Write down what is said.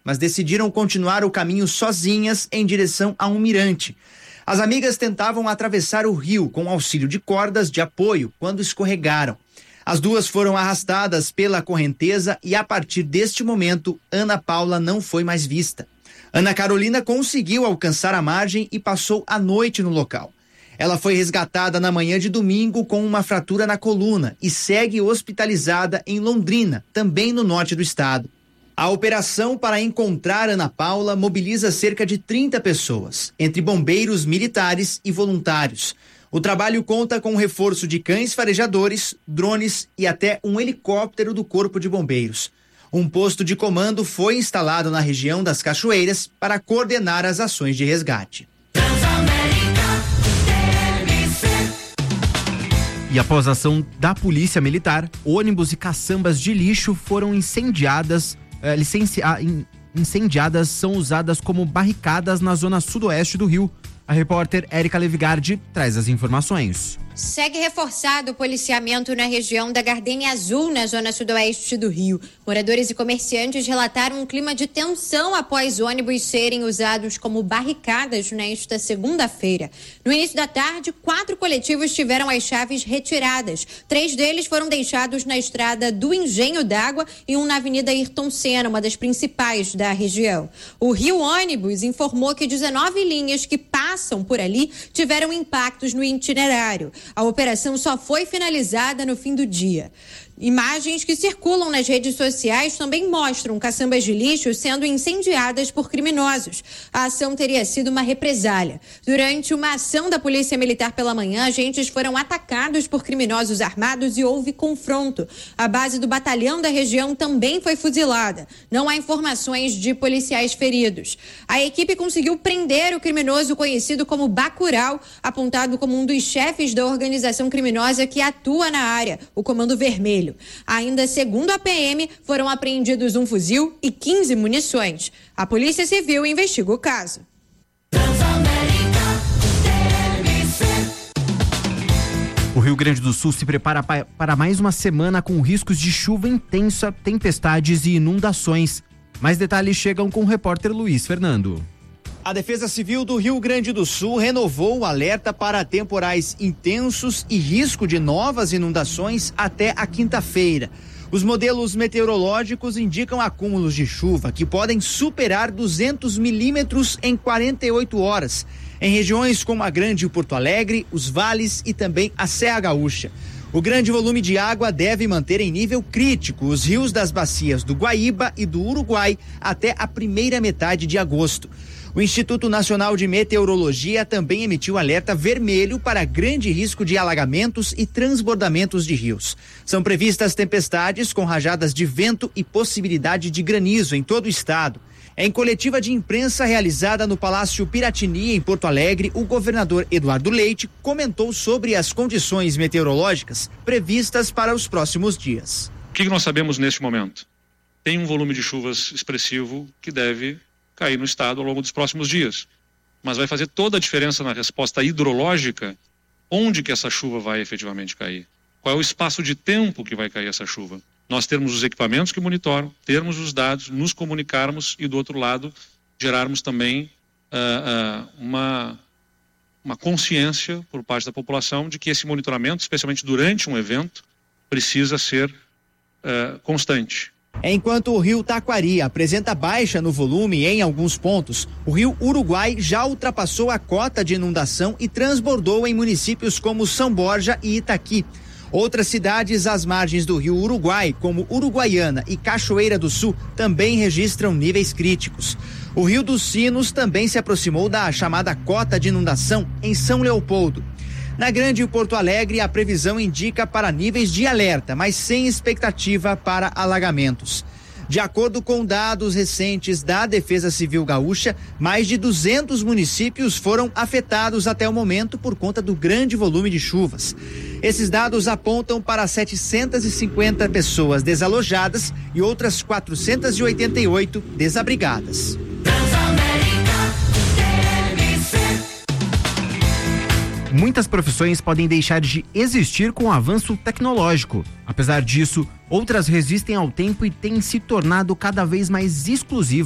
mas decidiram continuar o caminho sozinhas em direção a um mirante. As amigas tentavam atravessar o rio com auxílio de cordas de apoio quando escorregaram. As duas foram arrastadas pela correnteza e, a partir deste momento, Ana Paula não foi mais vista. Ana Carolina conseguiu alcançar a margem e passou a noite no local. Ela foi resgatada na manhã de domingo com uma fratura na coluna e segue hospitalizada em Londrina, também no norte do estado. A operação para encontrar Ana Paula mobiliza cerca de 30 pessoas, entre bombeiros, militares e voluntários. O trabalho conta com o reforço de cães farejadores, drones e até um helicóptero do Corpo de Bombeiros. Um posto de comando foi instalado na região das Cachoeiras para coordenar as ações de resgate. E após a ação da Polícia Militar, ônibus e caçambas de lixo foram incendiadas. Incendiadas são usadas como barricadas na zona sudoeste do Rio. A repórter Érica Levigardi traz as informações. Segue reforçado o policiamento na região da Gardênia Azul, na zona sudoeste do Rio. Moradores e comerciantes relataram um clima de tensão após ônibus serem usados como barricadas nesta segunda-feira. No início da tarde, 4 coletivos tiveram as chaves retiradas. 3 deles foram deixados na estrada do Engenho d'Água e um na Avenida Ayrton Senna, uma das principais da região. O Rio Ônibus informou que 19 linhas que passam por ali tiveram impactos no itinerário. A operação só foi finalizada no fim do dia. Imagens que circulam nas redes sociais também mostram caçambas de lixo sendo incendiadas por criminosos. A ação teria sido uma represália. Durante uma ação da Polícia Militar pela manhã, agentes foram atacados por criminosos armados e houve confronto. A base do batalhão da região também foi fuzilada. Não há informações de policiais feridos. A equipe conseguiu prender o criminoso conhecido como Bacurau, apontado como um dos chefes da organização criminosa que atua na área, o Comando Vermelho. Ainda segundo a PM, foram apreendidos um fuzil e 15 munições. A Polícia Civil investiga o caso. O Rio Grande do Sul se prepara para mais uma semana com riscos de chuva intensa, tempestades e inundações. Mais detalhes chegam com o repórter Luiz Fernando. A Defesa Civil do Rio Grande do Sul renovou o alerta para temporais intensos e risco de novas inundações até a quinta-feira. Os modelos meteorológicos indicam acúmulos de chuva que podem superar 200 milímetros em 48 horas, em regiões como a Grande Porto Alegre, os vales e também a Serra Gaúcha. O grande volume de água deve manter em nível crítico os rios das bacias do Guaíba e do Uruguai até a primeira metade de agosto. O Instituto Nacional de Meteorologia também emitiu alerta vermelho para grande risco de alagamentos e transbordamentos de rios. São previstas tempestades com rajadas de vento e possibilidade de granizo em todo o estado. Em coletiva de imprensa realizada no Palácio Piratini, em Porto Alegre, o governador Eduardo Leite comentou sobre as condições meteorológicas previstas para os próximos dias. O que nós sabemos neste momento? Tem um volume de chuvas expressivo que deve cair no estado ao longo dos próximos dias. Mas vai fazer toda a diferença na resposta hidrológica onde que essa chuva vai efetivamente cair. Qual é o espaço de tempo que vai cair essa chuva? Nós termos os equipamentos que monitoram, termos os dados, nos comunicarmos e, do outro lado, gerarmos também uma consciência por parte da população de que esse monitoramento, especialmente durante um evento, precisa ser constante. Enquanto o rio Taquari apresenta baixa no volume em alguns pontos, o rio Uruguai já ultrapassou a cota de inundação e transbordou em municípios como São Borja e Itaqui. Outras cidades às margens do rio Uruguai, como Uruguaiana e Cachoeira do Sul, também registram níveis críticos. O Rio dos Sinos também se aproximou da chamada cota de inundação em São Leopoldo. Na Grande Porto Alegre, a previsão indica para níveis de alerta, mas sem expectativa para alagamentos. De acordo com dados recentes da Defesa Civil Gaúcha, mais de 200 municípios foram afetados até o momento por conta do grande volume de chuvas. Esses dados apontam para 750 pessoas desalojadas e outras 488 desabrigadas. Muitas profissões podem deixar de existir com o avanço tecnológico. Apesar disso, outras resistem ao tempo e têm se tornado cada vez mais exclusivas.